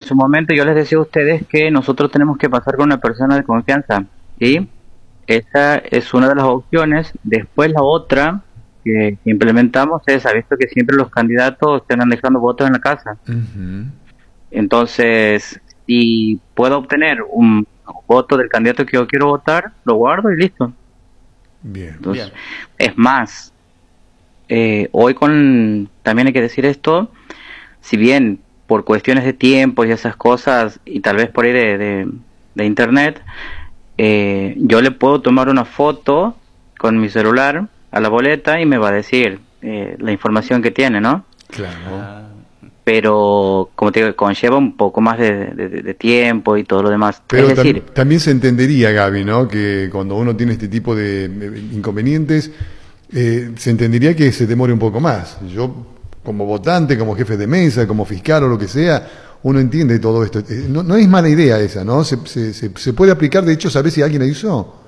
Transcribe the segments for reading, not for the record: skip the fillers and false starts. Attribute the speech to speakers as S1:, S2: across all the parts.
S1: su momento yo les decía a ustedes que nosotros tenemos que pasar con una persona de confianza, ¿sí? Esa es una de las opciones. Después la otra que implementamos es, ha visto que siempre los candidatos te andan dejando votos en la casa.
S2: Ujú.
S1: Entonces, si puedo obtener un voto del candidato que yo quiero votar, lo guardo y listo.
S2: Bien.
S1: Entonces,
S3: Bien.
S1: es más, hoy también hay que decir esto, si bien por cuestiones de tiempo y esas cosas, y tal vez por ahí de internet, yo le puedo tomar una foto con mi celular a la boleta y me va a decir la información que tiene, ¿no?
S2: Claro.
S3: Ah,
S1: Pero, como te digo, conlleva un poco más de tiempo y todo lo demás.
S2: Pero
S1: Es decir,
S2: también se entendería, Gaby, ¿no? Que cuando uno tiene este tipo de inconvenientes, se entendería que se demore un poco más. Yo, como votante, como jefe de mesa, como fiscal o lo que sea, uno entiende todo esto. No, no es mala idea esa, ¿no? Se puede aplicar, de hecho, ¿sabés si alguien la hizo?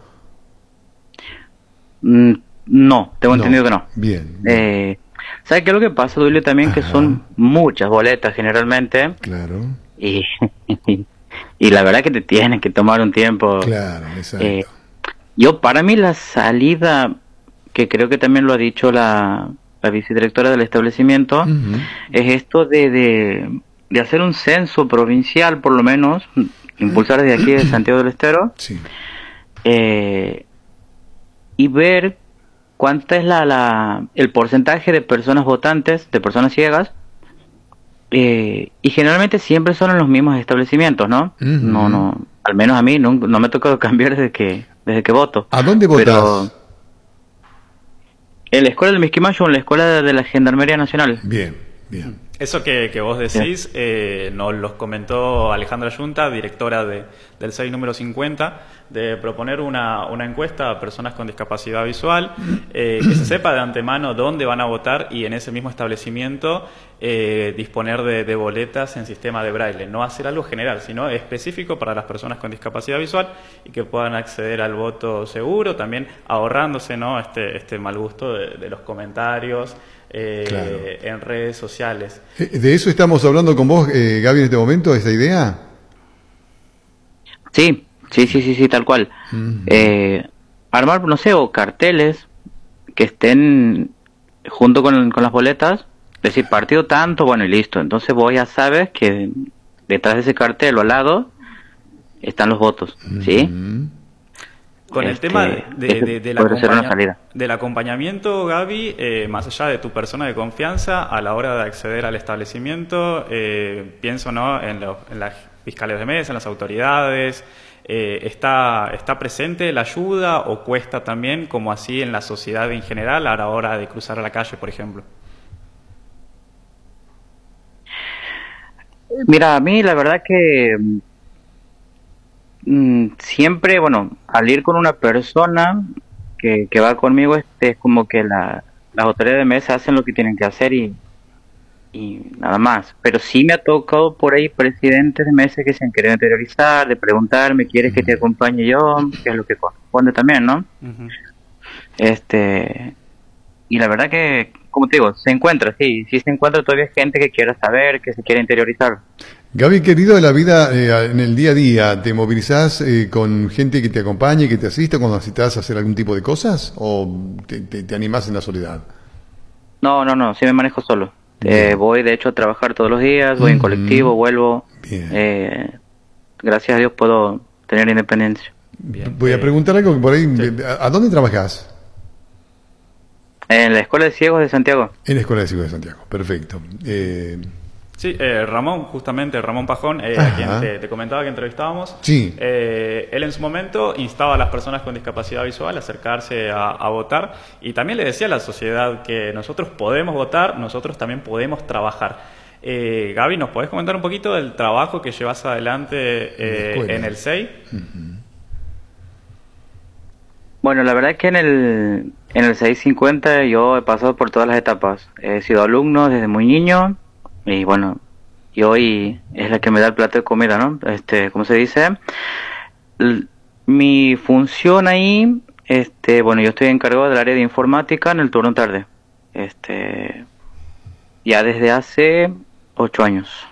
S1: no, tengo
S2: No.
S1: entendido que no.
S2: Bien.
S1: ¿Sabes qué es lo que pasa, Duilio? También que
S2: Ajá.
S1: son muchas boletas generalmente
S2: Claro,
S1: y, y la verdad que te tienen que tomar un tiempo.
S2: claro, exacto.
S1: Eh, para mí la salida, que creo que también lo ha dicho la vicedirectora del establecimiento,
S2: Ujú.
S1: es esto de hacer un censo provincial, por lo menos, impulsar desde aquí de Santiago del Estero,
S2: Sí.
S1: y ver cuánta es el porcentaje de personas votantes, de personas ciegas, y generalmente siempre son en los mismos establecimientos, ¿no?
S2: Ujú.
S1: No, al menos a mí no me ha tocado cambiar desde que voto.
S2: ¿A dónde
S1: Pero
S2: votás?
S1: en la escuela del Misquimayo, en la escuela de la Gendarmería Nacional.
S2: Bien, bien.
S3: eso que vos decís nos los comentó Alejandra Yunta, directora del SEI número 50, de proponer una encuesta a personas con discapacidad visual, que se sepa de antemano dónde van a votar y en ese mismo establecimiento disponer de boletas en sistema de braille. No hacer algo general, sino específico para las personas con discapacidad visual y que puedan acceder al voto seguro, también ahorrándose, ¿no?, este mal gusto de los comentarios
S2: Claro.
S3: en redes sociales.
S2: ¿De eso estamos hablando con vos, Gaby, en este momento, esa idea?
S1: Sí, tal cual.
S2: Ujú.
S1: Armar, no sé, o carteles que estén junto con las boletas, decir partido tanto, bueno, y listo. Entonces vos ya sabes que detrás de ese cartel o al lado están los votos, ¿sí?
S2: Ujú.
S3: Con el tema del
S1: podría ser una salida.
S3: del acompañamiento, Gaby, más allá de tu persona de confianza, a la hora de acceder al establecimiento, pienso, ¿no?, en las fiscales de mesa, en las autoridades, ¿está presente la ayuda o cuesta también, como así en la sociedad en general, a la hora de cruzar a la calle, por ejemplo?
S1: Mira, a mí la verdad que siempre, bueno, al ir con una persona que va conmigo, es como que las autoridades de mesa hacen lo que tienen que hacer y nada más. Pero sí me ha tocado por ahí presidentes de mesa que se han querido interiorizar, de preguntarme, ¿quieres que te acompañe yo? Que es lo que corresponde también, ¿no?
S3: Ujú.
S1: Y la verdad que, como te digo, sí se encuentra todavía gente que quiera saber, que se quiere interiorizar.
S2: Gaby, querido, de la vida en el día a día, ¿te movilizás con gente que te acompañe, que te asista cuando necesitas hacer algún tipo de cosas? ¿O te animás en la soledad?
S1: No, sí me manejo solo.
S2: Bien.
S1: Voy de hecho a trabajar todos los días, voy en
S2: Ujú.
S1: colectivo, vuelvo.
S2: Bien.
S1: Gracias a Dios puedo tener independencia.
S3: Bien.
S2: Voy a preguntar algo que por ahí...
S3: Sí.
S2: ¿A dónde trabajás?
S1: En la Escuela de Ciegos de Santiago.
S2: En la Escuela de Ciudad de Santiago. Perfecto.
S3: Sí, Ramón, justamente Ramón Pajón, a
S2: Ajá.
S3: quien te comentaba que entrevistábamos.
S2: Sí.
S3: Él en su momento instaba a las personas con discapacidad visual a acercarse a votar y también le decía a la sociedad que nosotros podemos votar, nosotros también podemos trabajar. Gaby, ¿nos podés comentar un poquito del trabajo que llevas adelante en el SEI?
S1: Bueno, la verdad es que en el 650 yo he pasado por todas las etapas. He sido alumno desde muy niño y bueno, y hoy es la que me da el plato de comida, ¿no? ¿Cómo se dice? Mi función ahí, bueno, yo estoy encargado del área de informática en el turno tarde. Ya desde hace 8 años.